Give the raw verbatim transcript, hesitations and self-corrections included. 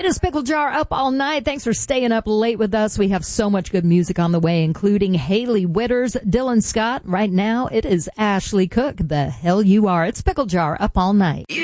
It is Pickle Jar up all night. Thanks for staying up late with us. We have so much good music on the way, including Haley Witters, Dylan Scott. Right now, it is Ashley Cook. The hell you are. It's Pickle Jar up all night. You